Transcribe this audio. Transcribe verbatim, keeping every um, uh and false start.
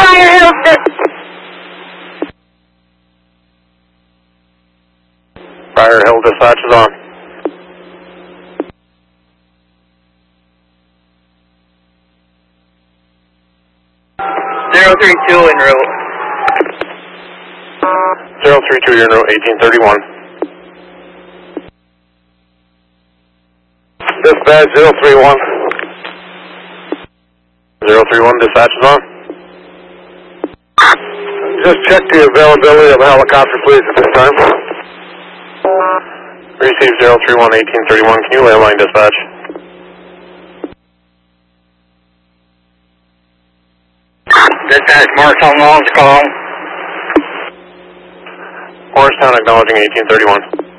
Briar Hill. Briar Hill dispatch is on. zero three two en route. zero three two, you're in route eighteen thirty-one. Dispatch zero three one. zero three one, dispatch is on. Just check the availability of a helicopter, please, at this time. Receive zero three one, eighteen thirty-one. Can you landline dispatch? Dispatch Morristown Lawns call. Morristown acknowledging eighteen thirty-one.